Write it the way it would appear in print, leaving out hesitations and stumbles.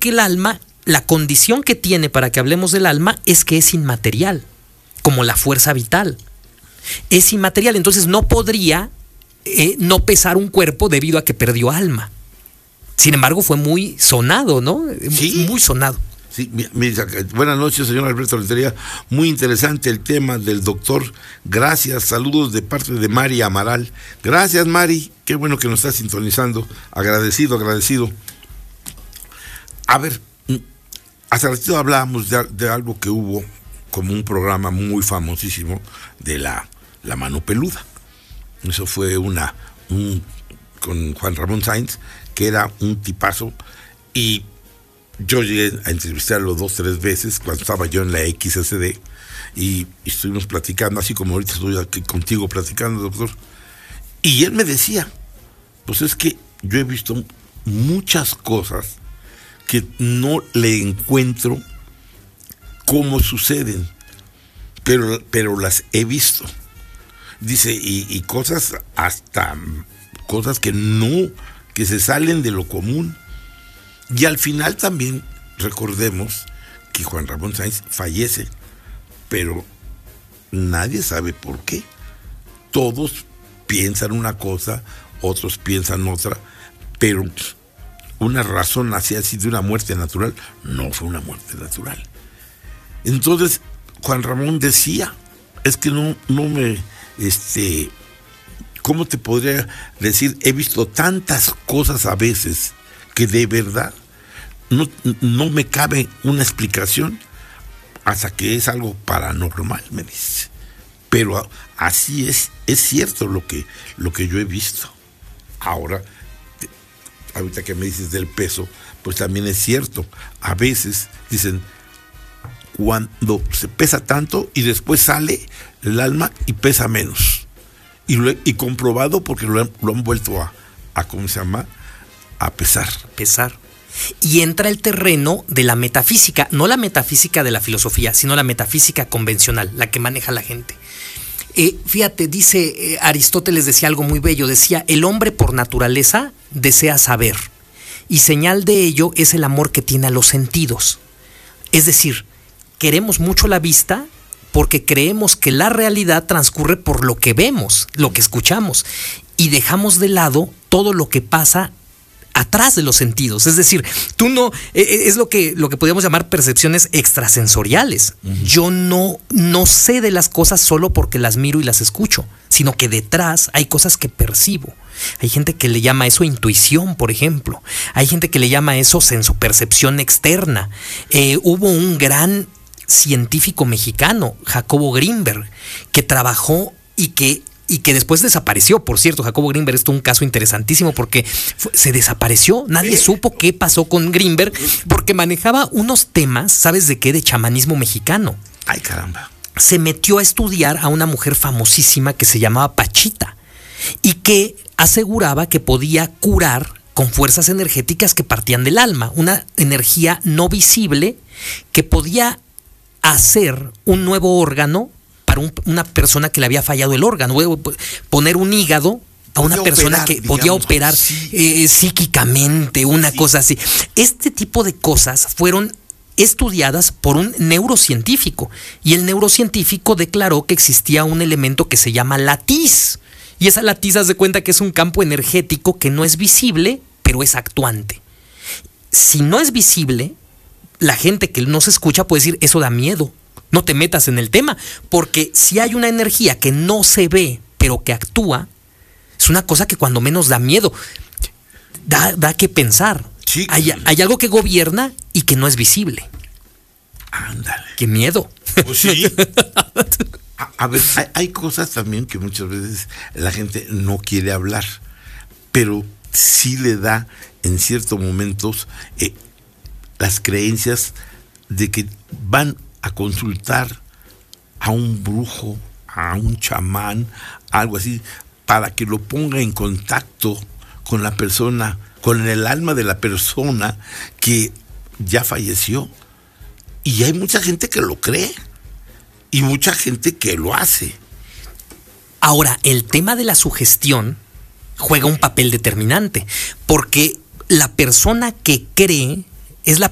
porque el alma, la condición que tiene para que hablemos del alma es que es inmaterial, como la fuerza vital. Es inmaterial, entonces no podría no pesar un cuerpo debido a que perdió alma. Sin embargo, fue muy sonado, ¿no? Sí. Muy sonado. Sí, buenas noches, señor Alberto Rentería. Muy interesante el tema del doctor. Gracias, saludos de parte de Mari Amaral. Gracias, Mari. Qué bueno que nos está sintonizando. Agradecido. A ver, hace ratito hablábamos de algo que hubo como un programa muy famosísimo de la mano peluda. Eso fue con Juan Ramón Sáenz, que era un tipazo, y yo llegué a entrevistarlo 2-3 veces cuando estaba yo en la XSD, y estuvimos platicando, así como ahorita estoy aquí contigo platicando, doctor, y él me decía, pues es que yo he visto muchas cosas que no le encuentro cómo suceden, pero las he visto. Dice, y cosas, hasta cosas que se salen de lo común. Y al final también recordemos que Juan Ramón Sáenz fallece, pero nadie sabe por qué. Todos piensan una cosa, otros piensan otra, pero una razón así de una muerte natural no fue una muerte natural. Entonces Juan Ramón decía, es que no me ¿cómo te podría decir? He visto tantas cosas a veces que de verdad no me cabe una explicación hasta que es algo paranormal, me dice. Pero así es cierto lo que yo he visto. Ahora, ahorita que me dices del peso, pues también es cierto. A veces dicen, cuando se pesa tanto y después sale el alma y pesa menos. Y comprobado porque lo han vuelto a ¿cómo se llama? A pesar. Y entra el terreno de la metafísica, no la metafísica de la filosofía, sino la metafísica convencional, la que maneja la gente. Fíjate, dice Aristóteles, decía algo muy bello, decía, el hombre por naturaleza desea saber, y señal de ello es el amor que tiene a los sentidos. Es decir, queremos mucho la vista porque creemos que la realidad transcurre por lo que vemos, lo que escuchamos, y dejamos de lado todo lo que pasa atrás de los sentidos. Es decir, tú no, es lo que podríamos llamar percepciones extrasensoriales. Uh-huh. Yo no sé de las cosas solo porque las miro y las escucho, sino que detrás hay cosas que percibo. Hay gente que le llama eso intuición, por ejemplo. Hay gente que le llama eso sensopercepción externa. Hubo un gran científico mexicano, Jacobo Grinberg, que trabajó y que después desapareció. Por cierto, Jacobo Grinberg es un caso interesantísimo porque se desapareció. Nadie supo qué pasó con Grinberg porque manejaba unos temas, ¿sabes de qué? De chamanismo mexicano. Ay, caramba. Se metió a estudiar a una mujer famosísima que se llamaba Pachita y que aseguraba que podía curar con fuerzas energéticas que partían del alma, una energía no visible que podía hacer un nuevo órgano para una persona que le había fallado el órgano, poner un hígado a una persona que podía operar psíquicamente, una cosa así. Este tipo de cosas fueron estudiadas por un neurocientífico y el neurocientífico declaró que existía un elemento que se llama latiz, y esa latiz, haz de cuenta que es un campo energético que no es visible, pero es actuante. Si no es visible, la gente que no se escucha puede decir, eso da miedo. No te metas en el tema, porque si hay una energía que no se ve, pero que actúa, es una cosa que cuando menos da miedo. Da que pensar. Sí. Hay algo que gobierna y que no es visible. Ándale. ¡Qué miedo! Pues sí. A ver, hay cosas también que muchas veces la gente no quiere hablar, pero sí le da en ciertos momentos las creencias de que van a consultar a un brujo, a un chamán, algo así, para que lo ponga en contacto con la persona, con el alma de la persona que ya falleció. Y hay mucha gente que lo cree y mucha gente que lo hace. Ahora, el tema de la sugestión juega un papel determinante, porque la persona que cree es la